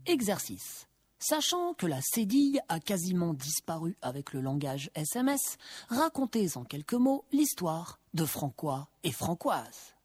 Exercice. Sachant que la cédille a quasiment disparu avec le langage SMS, racontez en quelques mots l'histoire de Francois et Francoise.